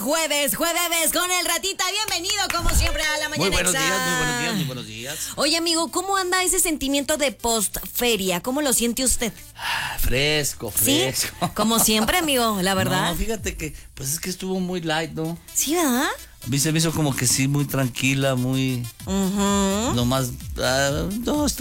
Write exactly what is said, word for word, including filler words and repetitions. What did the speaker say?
jueves, jueves con el Ratita. Bienvenido como siempre a la mañana. Muy buenos Exa. días, muy buenos días, muy buenos días. Oye, amigo, ¿cómo anda ese sentimiento de post-feria? ¿Cómo lo siente usted? Ah, fresco, fresco. ¿Sí? Como siempre, amigo, la verdad. No, fíjate que, pues es que estuvo muy light, ¿no? Sí, ¿verdad? A mí se me hizo como que sí, muy tranquila, muy... Uh-huh. Nomás, uh, no,